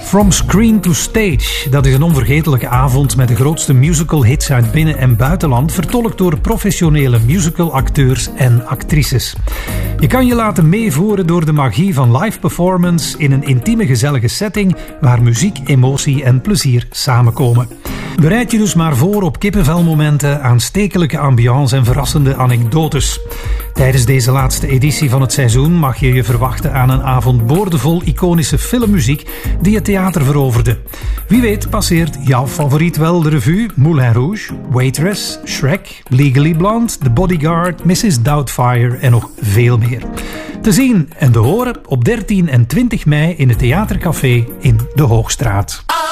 From Screen to Stage. Dat is een onvergetelijke avond met de grootste musical-hits uit binnen- en buitenland, vertolkt door professionele musicalacteurs en actrices. Je kan je laten meevoeren door de magie van live performance in een intieme, gezellige setting waar muziek, emotie en plezier samenkomen. Bereid je dus maar voor op kippenvelmomenten, aanstekelijke ambiance en verrassende anekdotes. Tijdens deze laatste editie van het seizoen mag je je verwachten aan een avond boordevol iconische filmmuziek die het theater veroverde. Wie weet passeert jouw favoriet wel de revue: Moulin Rouge, Waitress, Shrek, Legally Blonde, The Bodyguard, Mrs. Doubtfire en nog veel meer. Te zien en te horen op 13 en 20 mei in het Theatercafé in de Hoogstraat.